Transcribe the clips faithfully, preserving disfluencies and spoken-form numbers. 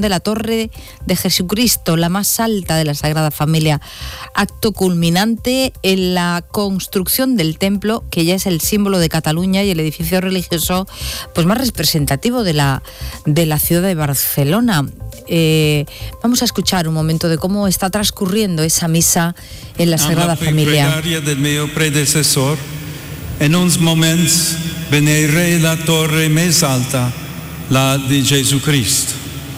de la Torre de Jesucristo, la más alta de la Sagrada Familia. Acto culminante en la construcción del templo, que ya es el símbolo de Cataluña y el edificio religioso pues más representativo de la, de la ciudad de Barcelona. Eh, vamos a escuchar un momento de cómo está transcurriendo esa misa en la Sagrada Familia. Amb la pregària del meu predecessor, en uns moments veneré la torre més alta, la de Jesucristo.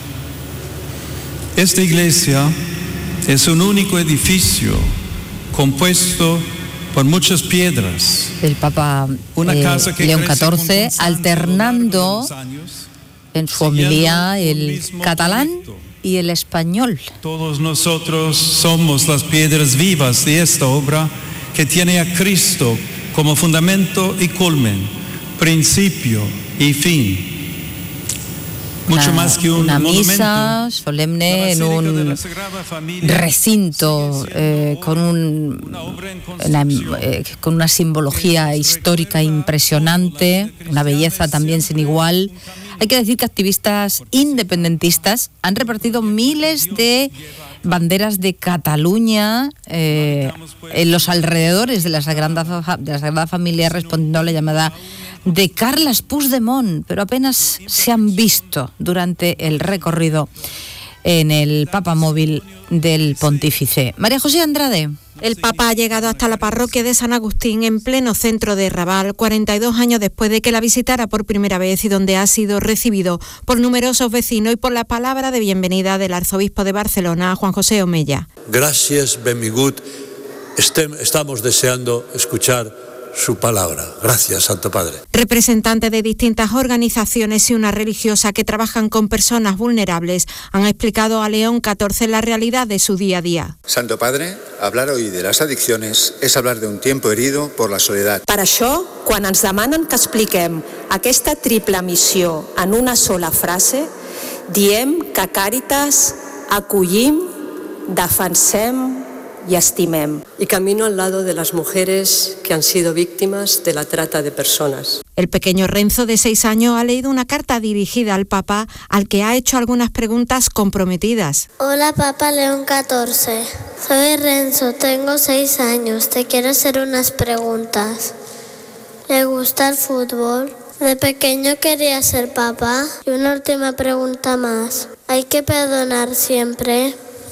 Esta iglesia es un único edificio compuesto por muchas piedras. El Papa eh, León catorce alternando en su homilía el catalán y el español. Todos nosotros somos las piedras vivas de esta obra que tiene a Cristo como fundamento y culmen, principio y fin. Mucho una, más que un una monumento, misa solemne en un recinto eh, con, un, una, eh, con una simbología histórica impresionante, una belleza también sin igual. Hay que decir que activistas independentistas han repartido miles de banderas de Cataluña eh, en los alrededores de la Sagrada, de la Sagrada Familia, respondiendo a la llamada de Carles Puigdemont, pero apenas se han visto durante el recorrido en el papamóvil del pontífice. María José Andrade. El Papa ha llegado hasta la parroquia de San Agustín, en pleno centro de Raval, cuarenta y dos años después de que la visitara por primera vez y donde ha sido recibido por numerosos vecinos y por la palabra de bienvenida del arzobispo de Barcelona, Juan José Omella. Gracias, benvingut. Estamos deseando escuchar su palabra. Gracias, Santo Padre. Representantes de distintas organizaciones y una religiosa que trabajan con personas vulnerables han explicado a León catorce la realidad de su día a día. Santo Padre, hablar hoy de las adicciones es hablar de un tiempo herido por la soledad. Per això, quan ens demanen que expliquem aquesta triple missió en una sola frase, diem que Càritas acollim, defensem y estimem. Y camino al lado de las mujeres que han sido víctimas de la trata de personas. El pequeño Renzo, de seis años, ha leído una carta dirigida al Papa, al que ha hecho algunas preguntas comprometidas. Hola, Papa León catorce. Soy Renzo, tengo seis años. Te quiero hacer unas preguntas. ¿Le gusta el fútbol? De pequeño quería ser papá. Y una última pregunta más. ¿Hay que perdonar siempre?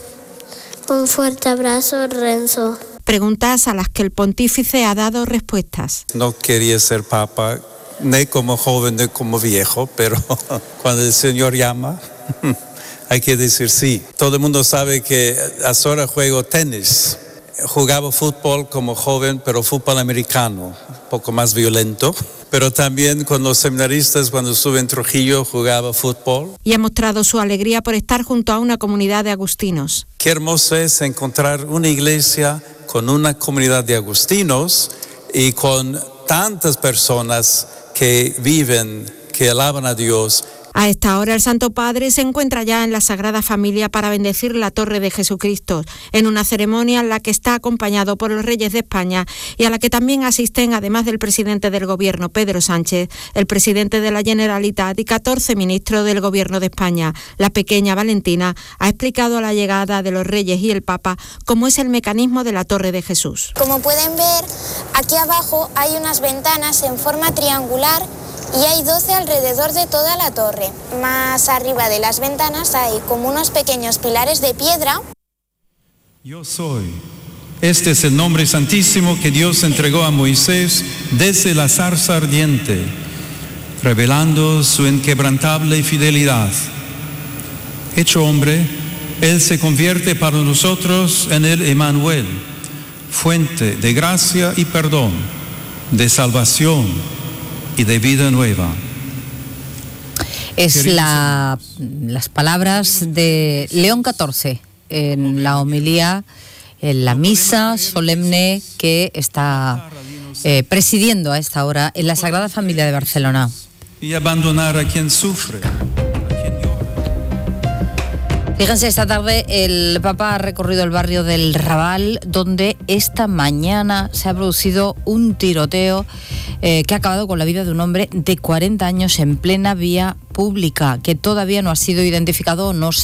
Un fuerte abrazo, Renzo. Preguntas a las que el pontífice ha dado respuestas. No quería ser papa, ni como joven ni como viejo, pero cuando el Señor llama, hay que decir sí. Todo el mundo sabe que ahora juego tenis. Jugaba fútbol como joven, pero fútbol americano, un poco más violento. Pero también con los seminaristas, cuando estuve en Trujillo, jugaba fútbol. Y ha mostrado su alegría por estar junto a una comunidad de agustinos. Qué hermoso es encontrar una iglesia con una comunidad de agustinos y con tantas personas que viven, que alaban a Dios. A esta hora el Santo Padre se encuentra ya en la Sagrada Familia para bendecir la Torre de Jesucristo, en una ceremonia en la que está acompañado por los reyes de España y a la que también asisten, además del presidente del Gobierno, Pedro Sánchez, el presidente de la Generalitat y catorce ministros del Gobierno de España. La pequeña Valentina ha explicado a la llegada de los reyes y el Papa cómo es el mecanismo de la Torre de Jesús. Como pueden ver, aquí abajo hay unas ventanas en forma triangular y hay doce alrededor de toda la torre. Más arriba de las ventanas hay como unos pequeños pilares de piedra. Yo soy. Este es el nombre santísimo que Dios entregó a Moisés desde la zarza ardiente, revelando su inquebrantable fidelidad. Hecho hombre, Él se convierte para nosotros en el Emmanuel, fuente de gracia y perdón, de salvación y de vida nueva. Es la, las palabras de León catorce en la homilía, en la misa solemne que está eh, presidiendo a esta hora en la Sagrada Familia de Barcelona. Y abandonar a quien sufre. Fíjense, esta tarde el Papa ha recorrido el barrio del Raval, donde esta mañana se ha producido un tiroteo eh, que ha acabado con la vida de un hombre de cuarenta años en plena vía pública, que todavía no ha sido identificado, no se